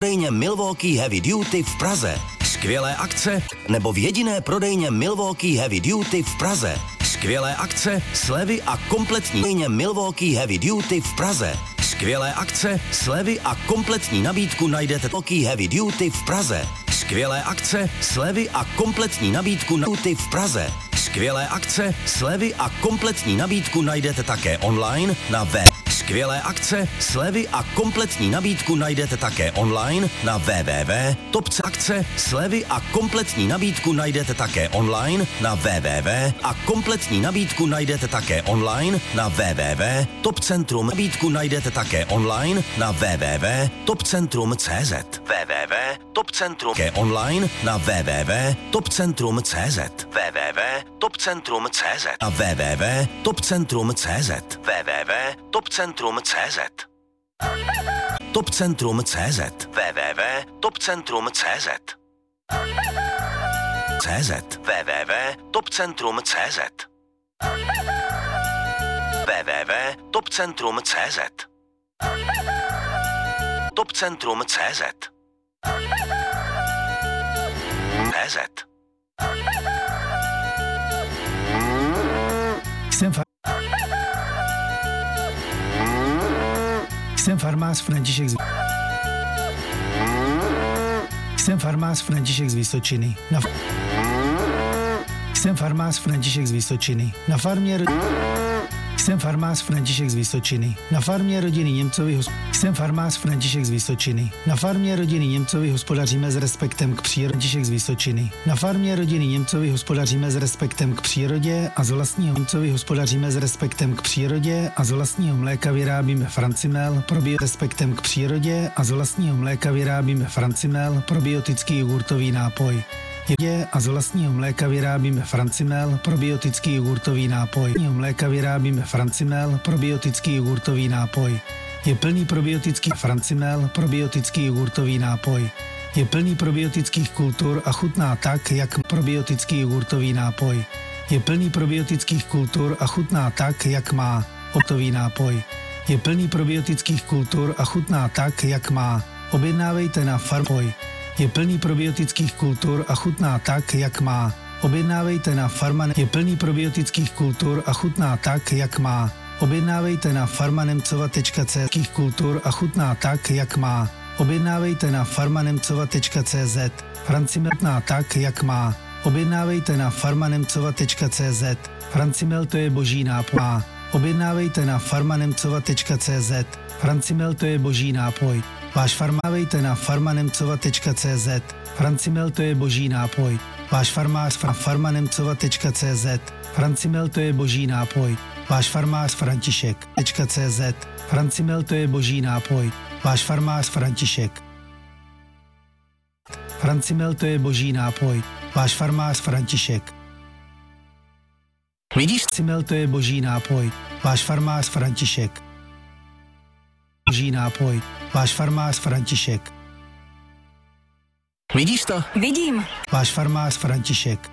prodejně Milwaukee Heavy Duty v Praze. Skvělé akce nebo v jediné prodejně Milwaukee Heavy Duty v Praze. Skvělé akce, slevy a kompletní prodejně Milwaukee Heavy Duty v Praze. Skvělé akce, slevy a kompletní nabídku najdete Milwaukee Heavy Duty v Praze. Skvělé akce, slevy a kompletní nabídku Duty v Praze. Skvělé akce, slevy a kompletní nabídku najdete také online na web. Skvělé akce, slevy a kompletní nabídku najdete také online na www.topakce, slevy a kompletní nabídku najdete také online na www. A kompletní nabídku najdete také online na www.topcentrum. Nabídku najdete také online na www.topcentrum.cz. www.topcentrum. Online na www.topcentrum.cz. www.topcentrum.cz. A www.topcentrum.cz. www.topcentrum.cz. Topcentrum.cz. www.topcentrum.cz. CZ. www.topcentrum.cz. www.topcentrum.cz. Topcentrum.cz. CZ. Jsem farmář František z Vysočiny. Jsem farmář František z Vysočiny. Jsem farmář František z Vysočiny. Na farmě rodiny Němcových Jsem farmář František z Vysočiny. Na farmě rodiny Němcových hospodaříme s respektem k přírodě. František z Vysočiny. Na farmě rodiny Němcových hospodaříme s respektem k přírodě a z vlastního Němcových hospodaříme s respektem k přírodě a z vlastního mléka vyrábíme Francimel, respektem k přírodě a z vlastního mléka vyrábíme Francimel, probiotický jogurtový nápoj. A z vlastního mléka vyrábíme Francimel, probiotický jogurtový nápoj. Z mléka vyrábíme Francimel, probiotický jogurtový nápoj. Je plný probiotických Francimel, probiotický jogurtový nápoj. Je plný probiotických kultur a chutná tak, jak probiotický jogurtový nápoj. Je plný probiotických kultur a chutná tak, jak má optový nápoj. Je plný probiotických kultur a chutná tak, jak má. Objednávejte na Farmoj. Je plný probiotických kultur a chutná tak, jak má. Objednávejte na Farman. Je plný probiotických kultur a chutná tak, jak má. Objednávejte na farmanemcova.cz. Kultur a chutná tak, jak má. Objednávejte na farmanemcova.cz. Francimel tak, jak má. Objednávejte na farmanemcova.cz. Francimel to je boží nápoj. Objednávejte na farmanemcova.cz. Francimel to je boží nápoj. Váš farmávejte na farmanemcova.cz. Francimel to je boží nápoj. Váš farmář farmanemcova.cz. Francimel to je boží nápoj. Váš farmář František.cz. Francimel to je boží nápoj. Váš farmář František. Francimel to je boží nápoj. Váš farmář František. Vidíš? Francimel to je boží nápoj. Váš farmář František. Boží nápoj. Váš farmář František. Vidíš to? Vidím. Váš farmář František.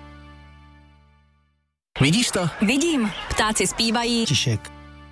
Vidíš to? Vidím. Ptáci zpívají. František.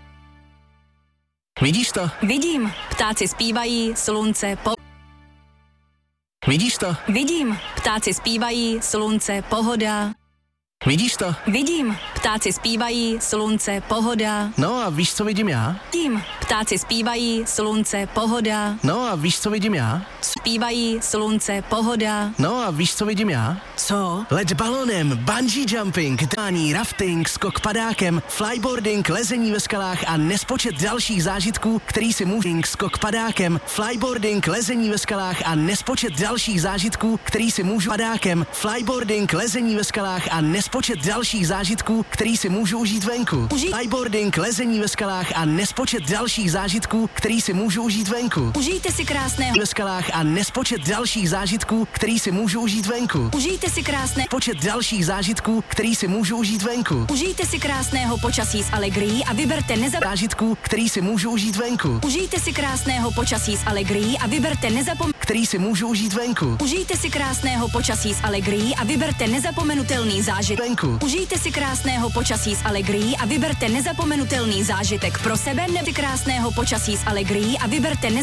Vidíš to? Vidím. Ptáci zpívají, slunce po... Vidíš to? Vidím. Ptáci zpívají, slunce, pohoda. Vidíš to? Vidím. Ptáci zpívají, slunce, pohoda. No a víš, co vidím já? Vidím. Ptáci zpívají, slunce, pohoda. No a víš, co vidím já? Zpívají, slunce, pohoda. No a víš, co vidím já? Co? Let balonem, bungee jumping, tání, rafting, skok padákem, flyboarding, lezení ve skalách a nespočet dalších zážitků, který si můžu... Skok padákem, flyboarding, lezení ve skalách a nespočet dalších zážitků, který si můžu... Padákem, flyboarding, lezení ve skalách a nespočet dalších zážitků, který si můžu užít venku. Flyboarding, lezení ve skalách a nespočet dalších zážitků, který si můžu užít venku. Užijte si krásného Ve skalách a nespočet dalších zážitků, který si můžu užít venku. Užijte si krásné Počet dalších zážitků, který si můžu užít venku. Užijte si krásného počasí s Allegrií a vyberte Zážitků, který si můžu užít venku. Užijte si krásného počasí s Allegrií a vyberte Který si můžu užít venku. Užijte si krásného počasí s Allegrií a vyberte nezapomenutelný zážitek. Venku. Užijte si krásného počasí s Allegrií a vyberte nezapomenutelný zážitek pro sebe. Krásného počasí s Allegrií a vyberte